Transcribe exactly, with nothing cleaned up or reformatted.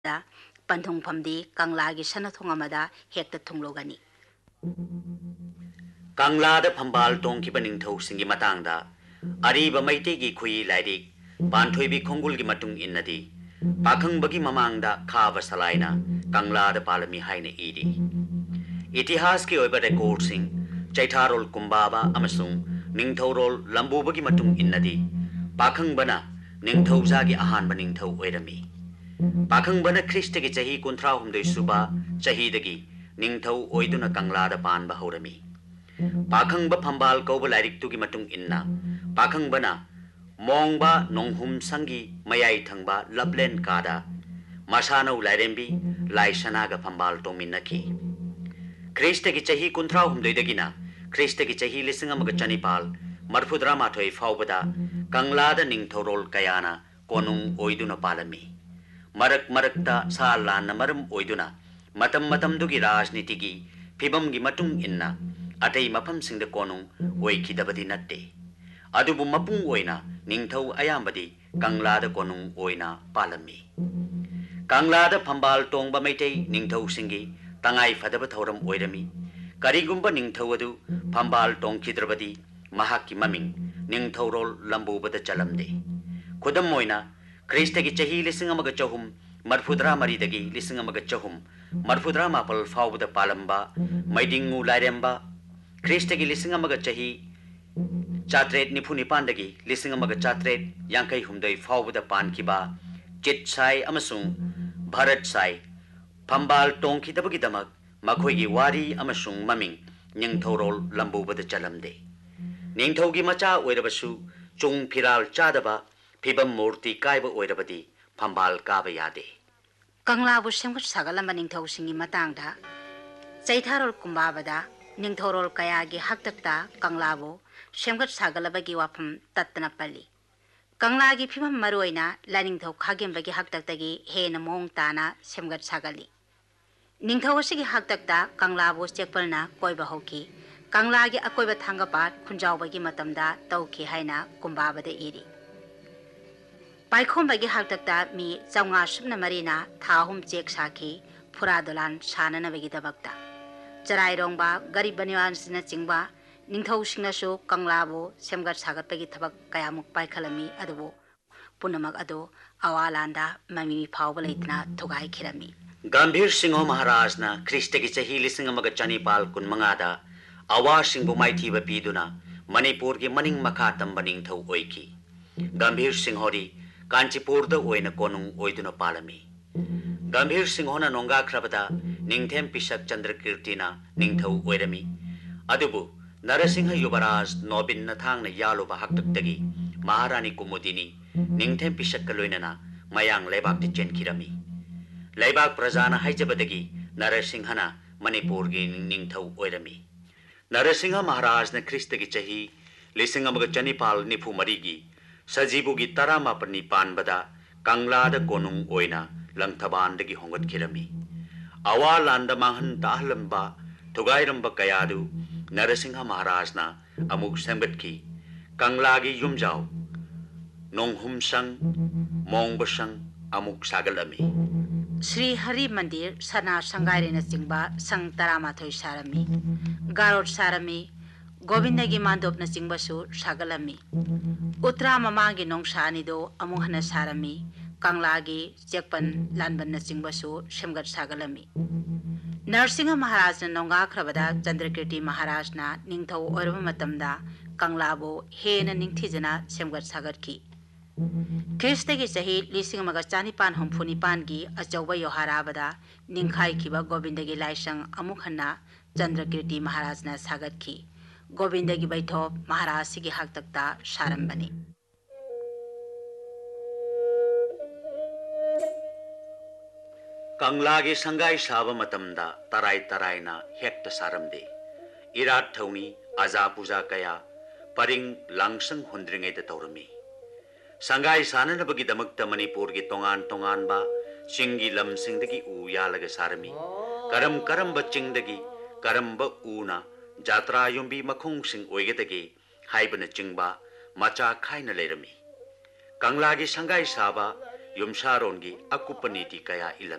पंथुंगफमदी कंगलागी सनथोंगमदा हेक्ता थुंगलोगनी कंगलाद फंबाल तोंखिबा निंगथौसिंगी मतांगदा अरीबा मैतेगी खुई lyric पांथोइबी खोंगुलगी मतुंग इन्नदी पाखंगबगी ममांगदा खाबा सलाइना कंगलाद पालमी हाइना इरी इतिहास की ओइबा रेकॉर्ड सिंह चैथारोल कुंबाबा अमसुंग निंगथौरोल लंबूबगी मतुंग इन्नदी पाखंगबना निंगथौजागी अहानबा निंगथौ ओइरमी पाखंगबना ख्रिस्टगी चही कुंथ्रा हुमदोई सुबा चहीदगी निंगथौ ओइदुना कंगलाद पानबा हौरमी पाखंगबा फंबाल कौबा लाइरिकतुगी मतुंग इन्ना पाखंगबना मोंगबा नोंहुम संगी मयाई थंगबा लबलेन कादा मसानौ लाइरेंबी लाइसनागा फंबाल तोमिन्नखी ख्रिस्टगी चही कुंथ्रा हुमदोइदगिना ख्रिस्टगी चही लिसिंग अमगा चनिपाल मरफुद्रा माथोई फाउबदा कंगलाद निंगथौरोल कयाना कोनुंग ओइदुना पालमी मरक मरकता सा लान मरम ओइदुना मतम मतम दुगी राजनीतिगी फिबमगी मतुंग इन्ना अतई मफम सिंह कोनुंग ओइखिदबदी नट्टे अदुबु मपुंग ओइना निंगथौ अयामबदी कंगलाद कोनुंग ओइना पालमी कंगलाद फंबाल तोंगबा मैतै निंगथौ सिंगी तंगाई फदब थौरम ओइरमी करिगुंबा निंगथौ अदु फंबाल तोंखिद्रबदी महाकी ममिंग निंगथौरोल लंबूबद चलमदे खुदम ओइना ख्रिस्टगी चही लिसिंग अमगा चहुम मरफुद्रा मरीदगी लिसिंग अमगा चहुम मरफुद्रा मापल फाउबद पालंबा मैदिंगु लाइरेंबा ख्रिस्टगी लिसिंग अमगा चही चात्रेट निफु निपानदगी लिसिंग अमगा चात्रेट यांकई हुमदोई फाउबद पानखिबा चित साई अमसुंग भारत साई फंबाल तोंखिदबगी दमक मखोइगी वारी अमसुंग ममिंग निंगथौरोल लंबूबद चलमदे निंगथौगी मचा ओइरबसु चुंग फिराल चादबा फिबम मूर्ति कायब ओइरबदी फंबाल काब यादे कंगलाबु सेमगत सागलम निंगथौसिंगी मतांगदा चैथारोल कुंबाबदा निंगथौरोल कयागी हक्तकता कंगलाबु सेमगत सागलबगी वाफम तत्तना पल्ली कंगलागी फिबम मरोइना लानिंगथौ खागेमबगी हक्तकतगी हेन मोंग ताना सेमगत सागली निंगथौ असिगी हक्तकता कंगलाबु चेकपलना कोइबा हौकी कंगलागी अकोइबा थांगपात खुंजावबगी मतमदा तौखी हाइना कुंबाबदा इरी पाइखोंबगी हक्तकता मी चौंगा सुबना मरीना थाहुम चेक साखी फुरादोलान साननबगी दबकता चराइरोंबा गरीब बनिवानसिना चिंगबा निंगथौसिंगनासु कंगलाबु सेमगत सागतपगी थबक कयामुक पाइखलमी अदुबो पुनमक अदो अवालांदा ममी फाउबा लैतना थुगाई खिरमी गंभीर सिंह महाराजना ख्रिस्टगी चही लिसिंग अमगा चनिपाल कुनमंगादा अवा सिंहबु माइथीबा पीदुना मणिपुर की मनिंग मखा तंबा निंगथौ ओइकी गंभीर सिंहोरी कांचीपुरदा ओइना कोनुंग ओइदुना पालमी गंभीर सिंहोना नोंगाख्रबदा निंगथेम पिसक चंद्रकीर्तिना निंगथौ ओइरमी अदुबु नरसिंह युवराज नोबिन नथांगना यालुबा हक्तकतगी महारानी कुमुदिनी निंगथेम पिसक लोइनना मयांग लेबाकति चेनखिरमी लेबाक प्रजाना हाइजबदगी नरसिंहना मणिपुर की निंगथौ ओइरमी नरसिंह महाराज ने ख्रिस्टगी चही लिसिंग अमगा चनिपाल निफु मरीगी सजीबुगी तरा मापनी पानबदा कंगलाद कोनुंग ओइना लंगथबानदगी होंगतखिरमी अवा लांदा माहन ताहलंबा थुगाइरंबा कयादु नरसिंह महाराजना अमुक सेमगतखी कंगलागी युमजाव नोंगहुमसंग मोंगबसंग अमुक सागलमी श्री हरि मंदिर सना संगारेना चिंबा संग तरामाथोई सारमी गारोड सारमी गोविंदगी मांदोपना चिंबसु सागलमी उत्तरा ममांगी नोंगसानिदो अमुहना सारमी कंगलागी चेकपन लानबन चिंबसु सेमगत सागलमी नरसिंह महाराज नोंगाख्रबदा चंद्रकीर्ति महाराजना निंगथौ ओइरब मतमदा कंगलाबो हेन निंगथिजना सेमगत सागतखी ख्रिस्टगी चही लिसिंग अमगा चानिपान हुमफुनिपानगी अचौबा योहाराबदा निंखाइखिबा गोविंदगी लाइसंग अमुखन्ना चंद्रकीर्ति महाराजना सागतखी गोविंदगी बैठोप महाराजसिगी हक्तकता सारंबनी कंगलागी संगाई साबा मतमदा तराई तराइना हेक्ट सारमदे इरात थौनी आजा पूजा कया परिंग लांगसंग हुंद्रिंगैदा तौरमी संगाई साननबगी दमकता मणिपुर की तोंगान तोंगानबा चिंगी लमसिंगदगी उ यालगा सारमी करम करम चिंगदगी करम उना जात्रा युंबी मखोंगसिंग ओइगदगी हाइबना चिंगबा मचा खाइना लेरमी कंगलागी संगाई साबा युमसारोंगी अकुप नीति कया इलम